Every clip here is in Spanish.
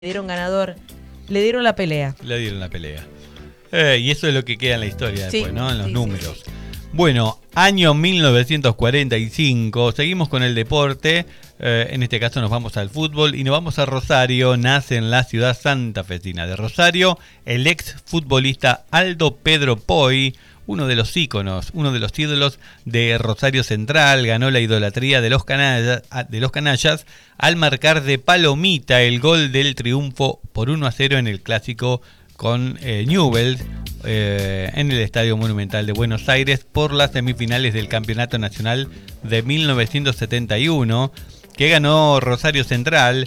dieron ganador, le dieron la pelea. Le dieron la pelea. Y eso es lo que queda en la historia después, Sí, ¿no? En los sí, números. sí. Bueno, año 1945, seguimos con el deporte. En este caso nos vamos al fútbol y nos vamos a Rosario. Nace en la ciudad santafesina de Rosario el ex futbolista Aldo Pedro Poy, uno de los íconos, uno de los ídolos de Rosario Central. Ganó la idolatría de los canallas al marcar de palomita el gol del triunfo por 1-0 en el clásico con Newell's en el Estadio Monumental de Buenos Aires por las semifinales del Campeonato Nacional de 1971, que ganó Rosario Central,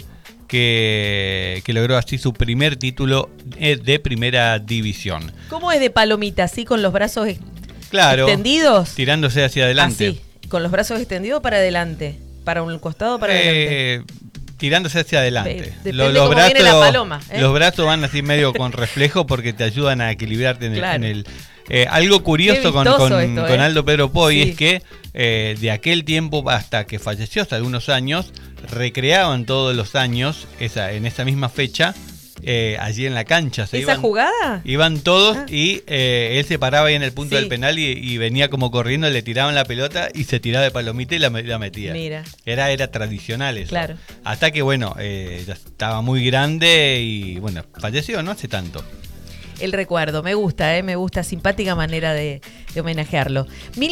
que logró así su primer título de primera división. ¿Cómo es de palomita? ¿Así con los brazos extendidos? Tirándose hacia adelante. Así, con los brazos extendidos para adelante, para un costado para adelante. Tirándose hacia adelante. Depende cómo viene la paloma. Los brazos van así medio con reflejo porque te ayudan a equilibrarte en el algo curioso con Aldo Pedro Poy es que de aquel tiempo hasta que falleció, hasta algunos años, recreaban todos los años en esa misma fecha. Allí en la cancha jugada iban todos y él se paraba ahí en el punto del penal y venía como corriendo, le tiraban la pelota y se tiraba de palomita y la metía. Mira. Era tradicional eso. Claro. Hasta que ya estaba muy grande y falleció no hace tanto. El recuerdo, me gusta, simpática manera de homenajearlo.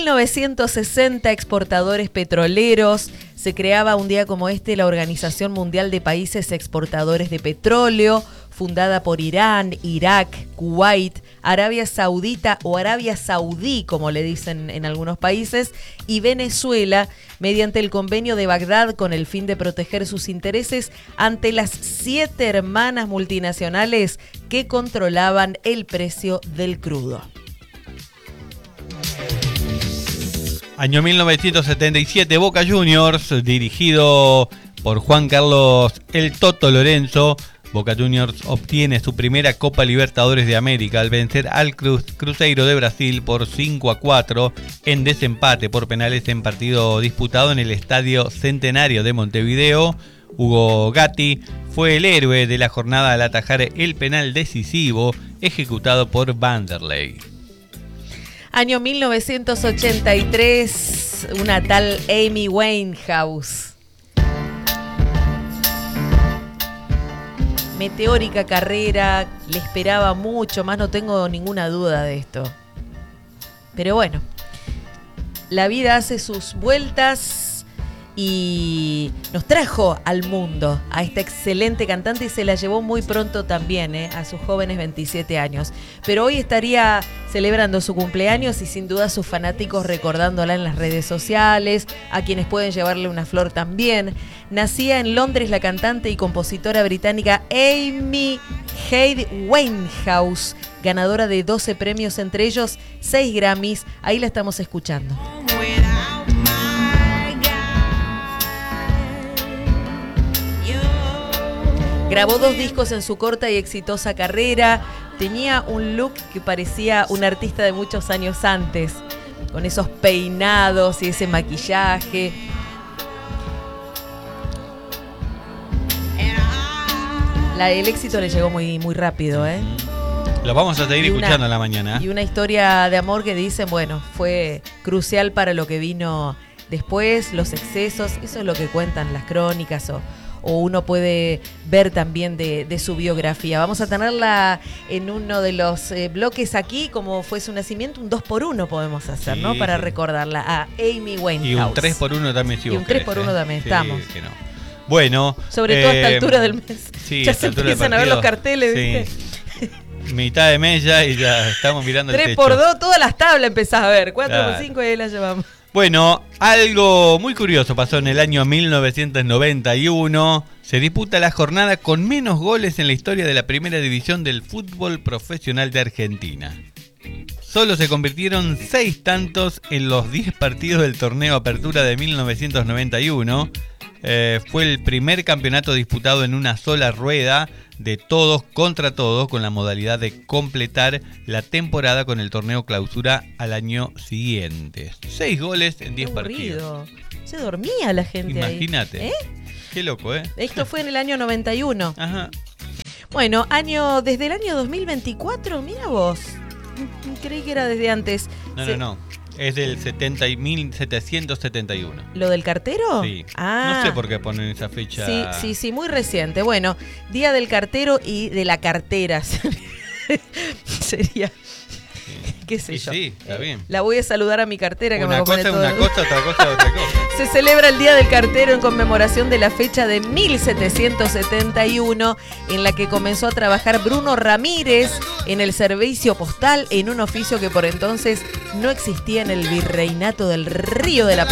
1960, exportadores petroleros. Se creaba un día como este la Organización Mundial de Países Exportadores de Petróleo, fundada por Irán, Irak, Kuwait, Arabia Saudita o Arabia Saudí, como le dicen en algunos países, y Venezuela, mediante el convenio de Bagdad con el fin de proteger sus intereses ante las 7 hermanas multinacionales que controlaban el precio del crudo. Año 1977, Boca Juniors, dirigido por Juan Carlos El Toto Lorenzo. Boca Juniors obtiene su primera Copa Libertadores de América al vencer al Cruzeiro de Brasil por 5-4 en desempate por penales en partido disputado en el Estadio Centenario de Montevideo. Hugo Gatti fue el héroe de la jornada al atajar el penal decisivo ejecutado por Vanderlei. Año 1983, una tal Amy Winehouse. Meteórica carrera, le esperaba mucho más, no tengo ninguna duda de esto. Pero bueno, la vida hace sus vueltas y nos trajo al mundo a esta excelente cantante y se la llevó muy pronto también, a sus jóvenes 27 años. Pero hoy estaría celebrando su cumpleaños y sin duda sus fanáticos recordándola en las redes sociales, a quienes pueden llevarle una flor también. Nacía en Londres la cantante y compositora británica Amy Hyde Winehouse, ganadora de 12 premios, entre ellos 6 Grammys. Ahí la estamos escuchando. Grabó 2 discos en su corta y exitosa carrera. Tenía un look que parecía un artista de muchos años antes, con esos peinados y ese maquillaje. El éxito le llegó muy, muy rápido, Lo vamos a seguir escuchando en la mañana. Y una historia de amor que dicen, fue crucial para lo que vino después, los excesos. Eso es lo que cuentan las crónicas o uno puede ver también de su biografía. Vamos a tenerla en uno de los bloques aquí, como fue su nacimiento, un 2x1 podemos hacer, ¿no? Para recordarla a Amy Winehouse. Y un 3x1 también, si vos querés. Y un 3x1 también, estamos. Que no. Bueno. Sobre todo a esta altura del mes. Sí, ya se empiezan a ver los carteles, ¿viste? Mitad de mes ya y ya estamos mirando el techo. 3x2, todas las tablas empezás a ver. 4x5 y ahí las llevamos. Bueno, algo muy curioso pasó en el año 1991. Se disputa la jornada con menos goles en la historia de la primera división del fútbol profesional de Argentina. Solo se convirtieron 6 tantos en los 10 partidos del torneo Apertura de 1991. Fue el primer campeonato disputado en una sola rueda, de todos contra todos, con la modalidad de completar la temporada con el torneo Clausura al año siguiente. 6 goles en 10 partidos. Se dormía la gente. Imagínate. Ahí. Qué loco, ¿eh? Esto fue en el año 91. Ajá. Bueno, desde el año 2024, mira vos. Creí que era desde antes. No. Es del 1771. ¿Lo del cartero? Sí. Ah. No sé por qué ponen esa fecha. Sí, muy reciente. Bueno, Día del Cartero y de la Cartera. Sería... ¿Qué sé yo? Sí, está bien. La voy a saludar a mi cartera que una me cosa es todo. una cosa, otra cosa es otra cosa. Se celebra el Día del Cartero en conmemoración de la fecha de 1771 en la que comenzó a trabajar Bruno Ramírez en el servicio postal en un oficio que por entonces no existía en el virreinato del Río de la Plata.